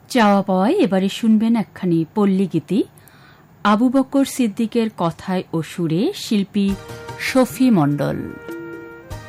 চাওয়া পাওয়ায় এবারে শুনবেন একখানি পল্লীগীতি। আবু বকর সিদ্দিকের কথায় ও সুরে শিল্পী শফি মণ্ডল।